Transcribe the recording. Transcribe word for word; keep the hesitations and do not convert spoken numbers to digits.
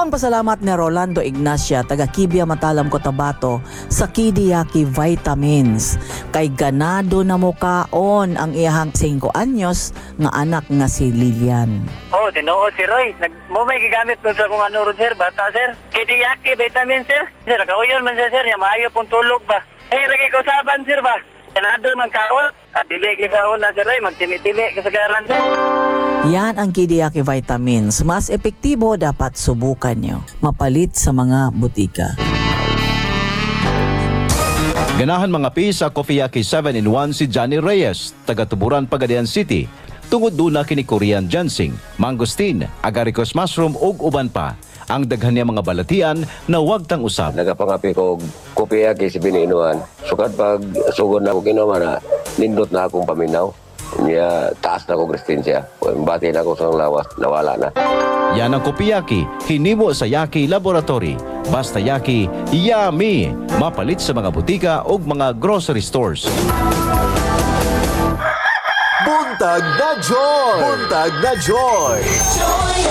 Dako ang pasalamat ni Rolando Ignacia, taga Kibia Matalam, Cotabato, sa Kidiyaki Vitamins. Kay ganado na mukaon ang iyahang singko anyos nga anak nga si Lilian. Oh, tinuod si Roy. Nag mo may gigamit ko sa kung ano ron, sir, bata, sir. Kidiyaki vitamin, sir. Sir, kauyon man siya, sir. Ya maayo pong tulog ba. Eh, lagi ko saban, sir ba. Ganado man kaon. At dili kaon na, sir, Roy. Magtimi-timi kasagaran, sir. Yan ang Kidiyaki Vitamins. Mas epektibo, dapat subukan nyo. Mapalit sa mga butika. Ganahan mga pi sa Coffeeaki seven in one si Johnny Reyes, taga Tuburan, Pagadian City. Tungod duna kini Korean ginseng, mangosteen, agaricus mushroom ug uban pa. Ang daghan niya mga balatian na wag tang usab. Nagapangapi ko Coffeeaki si biniinuan. Sukad pag sugod na ako kinuha na nindot na akong paminaw. Niya taas na ko Kristensya. Bati na ako sa lawas, nawala na. Yan ang Coffeeaki, hinimo sa Yaki Laboratory. Basta Yaki, yummy! Mapalit sa mga butika o mga grocery stores. Buntag na Joy! Buntag na Joy! Joy